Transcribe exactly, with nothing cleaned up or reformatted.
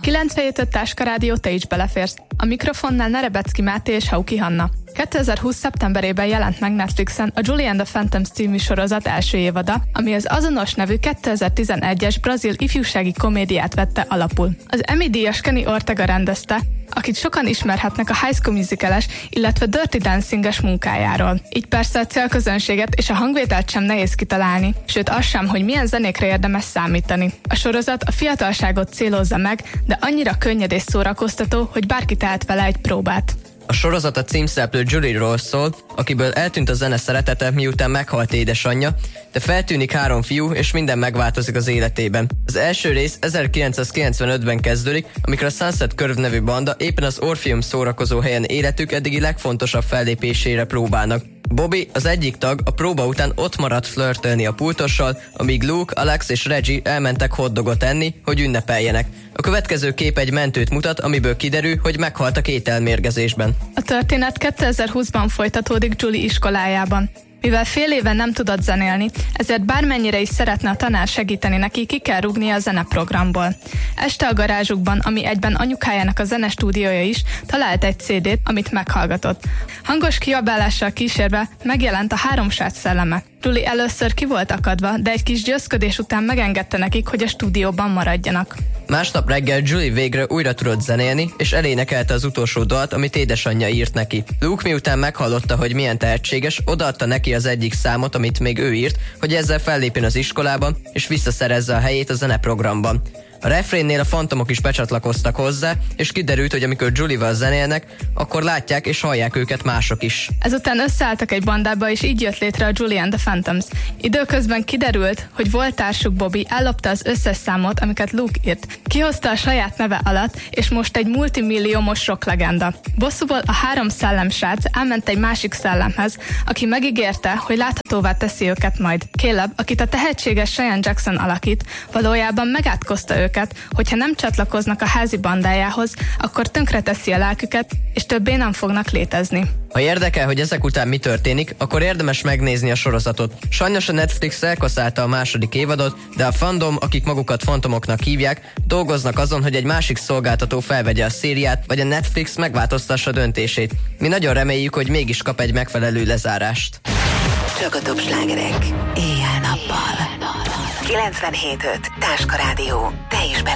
kilencvenhét öt Táska Rádió, te is beleférsz. A mikrofonnál Nerebecki Máté és Hauki Hanna. kétezer-húsz szeptemberében jelent meg Netflixen a Julie and the Phantoms című sorozat első évada, ami az azonos nevű kétezer-tizenegyes brazil ifjúsági komédiát vette alapul. Az Emmy-díjas Kenny Ortega rendezte, akit sokan ismerhetnek a High School Musical-es, illetve Dirty Dancing-es munkájáról. Így persze a célközönséget és a hangvételt sem nehéz kitalálni, sőt az sem, hogy milyen zenékre érdemes számítani. A sorozat a fiatalságot célozza meg, de annyira könnyed és szórakoztató, hogy bárki tehet vele egy próbát. A sorozat a címszereplő Julie-ról szól, akiből eltűnt a zene szeretete, miután meghalt édesanyja, de feltűnik három fiú, és minden megváltozik az életében. Az első rész ezerkilencszázkilencvenötben kezdődik, amikor a Sunset Curve nevű banda éppen az Orpheum szórakozó helyen életük eddigi legfontosabb fellépésére próbálnak. Bobby, az egyik tag, a próba után ott maradt flörtölni a pultossal, amíg Luke, Alex és Reggie elmentek hotdogot enni, hogy ünnepeljenek. A következő kép egy mentőt mutat, amiből kiderül, hogy meghaltak ételmérgezésben. A történet kétezer-húszban folytatódik Julie iskolájában. Mivel fél éve nem tudott zenélni, ezért bármennyire is szeretne a tanár segíteni neki, ki kell rúgnia a zeneprogramból. Este a garázsukban, ami egyben anyukájának a zenestúdiója is, talált egy cé dét, amit meghallgatott. Hangos kiabálással kísérve megjelent a Három srác szelleme. Julie először ki volt akadva, de egy kis győzködés után megengedte nekik, hogy a stúdióban maradjanak. Másnap reggel Julie végre újra tudott zenélni, és elénekelte az utolsó dalt, amit édesanyja írt neki. Luke miután meghallotta, hogy milyen tehetséges, odaadta neki az egyik számot, amit még ő írt, hogy ezzel fellépjen az iskolában, és visszaszerezze a helyét a zeneprogramban. A refrénnél a fantomok is becsatlakoztak hozzá, és kiderült, hogy amikor Julie-val zenélnek, akkor látják és hallják őket mások is. Ezután összeálltak egy bandába, és így jött létre a Julie and the Phantoms. Időközben kiderült, hogy volt társuk Bobby ellopta az összes számot, amiket Luke írt. Kihozta a saját neve alatt, és most egy multimilliómos rocklegenda. Bosszúból a három szellemsrác elment egy másik szellemhez, aki megígérte, hogy láthatóvá teszi őket majd. Caleb, akit a tehetséges Cheyenne Jackson alakít, valójában megátkozta őket, hogyha nem csatlakoznak a házi bandájához, akkor tönkreteszi a lelküket, és többé nem fognak létezni. Ha érdekel, hogy ezek után mi történik, akkor érdemes megnézni a sorozatot. Sajnos a Netflix elkaszálta a második évadot, de a fandom, akik magukat fantomoknak hívják, dolgoznak azon, hogy egy másik szolgáltató felvegye a szériát, vagy a Netflix megváltoztassa döntését. Mi nagyon reméljük, hogy mégis kap egy megfelelő lezárást. Csak a top slágerek éjjel-nappal. kilencvenhét öt Táska Rádió. Te is